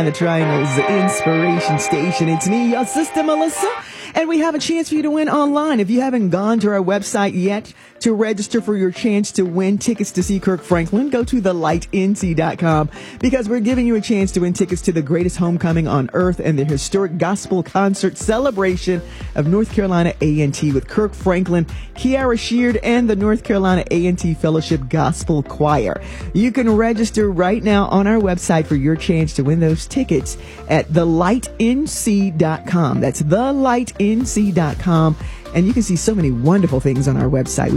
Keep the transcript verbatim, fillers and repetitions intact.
The Triangle's Inspiration Station. It's me, your sister Melissa, and we have a chance for you to win online. If you haven't gone to our website yet to register for your chance to win tickets to see Kirk Franklin, go to the light n c dot com because we're giving you a chance to win tickets to the greatest homecoming on earth and the historic gospel concert celebration of North Carolina A and T with Kirk Franklin, Kiara Sheard, and the North Carolina A and T Fellowship Gospel Choir. You can register right now on our website for your chance to win those tickets at the light n c dot com. That's the light n c dot com. And you can see so many wonderful things on our website.